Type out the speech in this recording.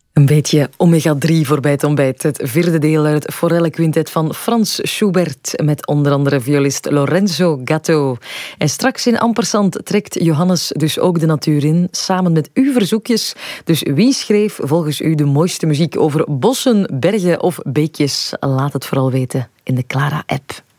Een beetje omega-3 voorbij het ontbijt. Het vierde deel uit het Forelle-quintet van Franz Schubert met onder andere violist Lorenzo Gatto. En straks in Ampersand trekt Johannes dus ook de natuur in, samen met uw verzoekjes. Dus wie schreef volgens u de mooiste muziek over bossen, bergen of beekjes? Laat het vooral weten in de Clara-app.